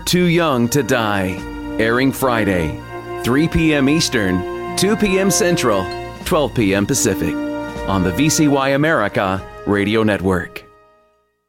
Too Young to Die, airing Friday, 3 p.m. Eastern, 2 p.m. Central, 12 p.m. Pacific, on the VCY America Radio Network.